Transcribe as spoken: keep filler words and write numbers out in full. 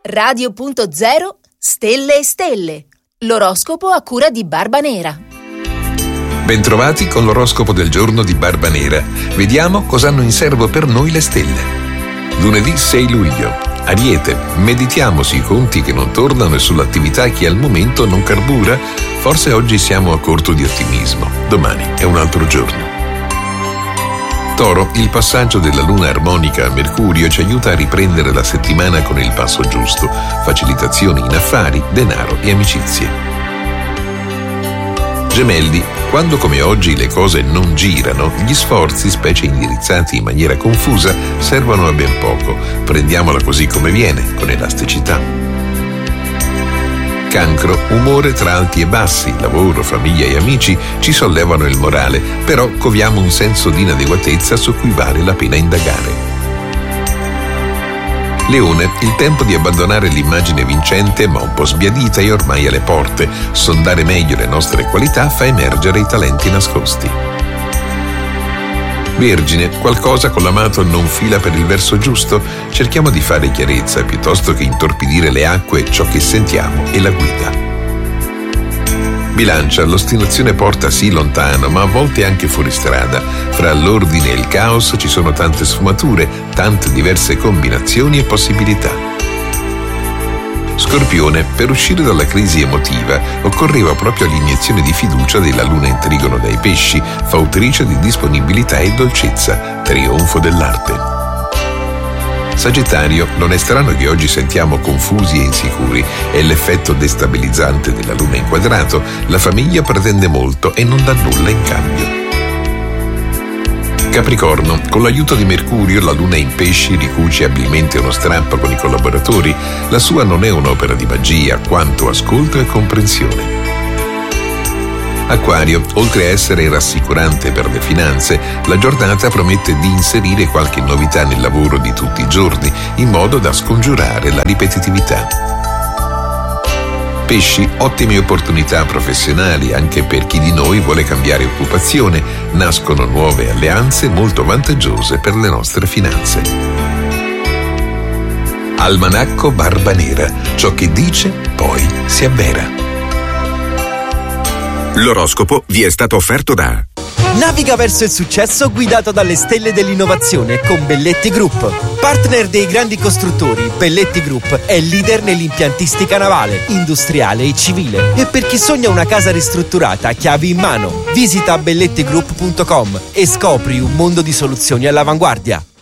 Radio punto zero Stelle e Stelle. L'oroscopo a cura di Barba Nera. Bentrovati con l'oroscopo del giorno di Barba Nera. Vediamo cosa hanno in serbo per noi le stelle. Lunedì sei luglio. Ariete, meditiamo sui conti che non tornano e sull'attività che al momento non carbura. Forse oggi siamo a corto di ottimismo. Domani è un altro giorno. Toro, il passaggio della luna armonica a Mercurio ci aiuta a riprendere la settimana con il passo giusto. Facilitazioni in affari, denaro e amicizie. Gemelli, quando come oggi le cose non girano, gli sforzi, specie indirizzati in maniera confusa, servono a ben poco. Prendiamola così come viene, con elasticità. Cancro, umore tra alti e bassi, lavoro, famiglia e amici ci sollevano il morale, però coviamo un senso di inadeguatezza su cui vale la pena indagare. Leone, il tempo di abbandonare l'immagine vincente ma un po' sbiadita è ormai alle porte. Sondare meglio le nostre qualità fa emergere i talenti nascosti. Vergine, qualcosa con l'amato non fila per il verso giusto? Cerchiamo di fare chiarezza piuttosto che intorpidire le acque, ciò che sentiamo e la guida. Bilancia, l'ostinazione porta sì lontano, ma a volte anche fuori strada. Fra l'ordine e il caos ci sono tante sfumature, tante diverse combinazioni e possibilità. Scorpione, per uscire dalla crisi emotiva occorreva proprio l'iniezione di fiducia della luna in trigono dai pesci, fautrice di disponibilità e dolcezza, trionfo dell'arte. Sagittario, non è strano che oggi sentiamo confusi e insicuri, è l'effetto destabilizzante della luna in quadrato, la famiglia pretende molto e non dà nulla in cambio. Capricorno, con l'aiuto di Mercurio la luna in pesci ricuce abilmente uno strappo con i collaboratori, la sua non è un'opera di magia quanto ascolto e comprensione. Acquario, oltre a essere rassicurante per le finanze, la giornata promette di inserire qualche novità nel lavoro di tutti i giorni, in modo da scongiurare la ripetitività. Pesci, ottime opportunità professionali anche per chi di noi vuole cambiare occupazione, nascono nuove alleanze molto vantaggiose per le nostre finanze. Almanacco Barba Nera, ciò che dice poi si avvera. L'oroscopo vi è stato offerto da Naviga verso il successo guidato dalle stelle dell'innovazione con Belletti Group. Partner dei grandi costruttori, Belletti Group è leader nell'impiantistica navale, industriale e civile. E per chi sogna una casa ristrutturata, chiavi in mano, visita belletti group punto com e scopri un mondo di soluzioni all'avanguardia.